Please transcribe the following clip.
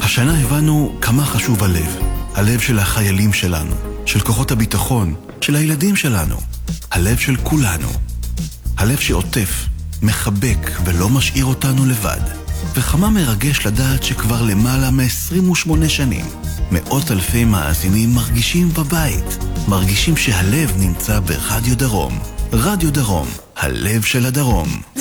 השנה הבנו כמה חשוב הלב. הלב של החיילים שלנו, של כוחות הביטחון, של הילדים שלנו. הלב של כולנו. הלב שעוטף, מחבק ולא משאיר אותנו לבד. וכמה מרגש לדעת שכבר למעלה מ-28 שנים מאות אלפי מאזינים מרגישים בבית, מרגישים שהלב נמצא ברדיו דרום. רדיו דרום, הלב של הדרום.